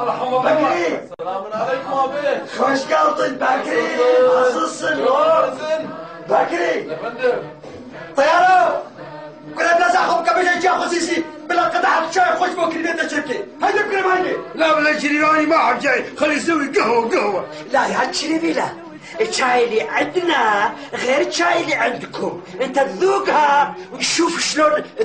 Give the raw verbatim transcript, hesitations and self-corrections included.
مرحبا بكري. السلام عليكم ابي. خوش قلطن بكري. عصصن بكري. يا فندم. طيارة كنا نزاحهم كبير جا خصيصي بلا قطعة شاي خوش بكري بيت شركة. هيدا بكري مايني. لا ولا شريراني ما حد جاي، خلي يسوي قهوة قهوة. لا يا شريفي لا. الشاي اللي عندنا غير الشاي اللي عندكم. انت تذوقها وتشوف شلون